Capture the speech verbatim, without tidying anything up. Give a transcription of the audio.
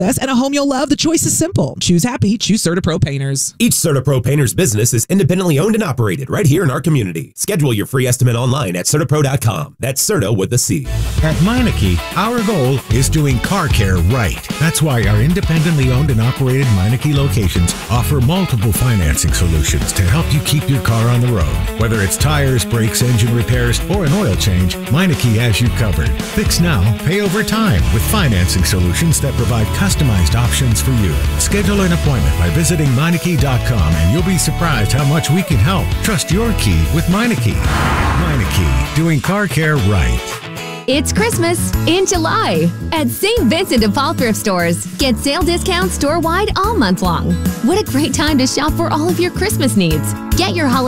And a home you'll love, the choice is simple. Choose happy, choose CertaPro Painters. Each CertaPro Painters business is independently owned and operated right here in our community. Schedule your free estimate online at Certapro dot com. That's Certa with a C. At Meineke, our goal is doing car care right. That's why our independently owned and operated Meineke locations offer multiple financing solutions to help you keep your car on the road. Whether it's tires, brakes, engine repairs, or an oil change, Meineke has you covered. Fix now, pay over time with financing solutions that provide customized options for you. Schedule an appointment by visiting Meineke dot com and you'll be surprised how much we can help. Trust your key with Meineke. Meineke, doing car care right. It's Christmas in July at Saint Vincent de Paul Thrift Stores. Get sale discounts store-wide all month long. What a great time to shop for all of your Christmas needs. Get your holiday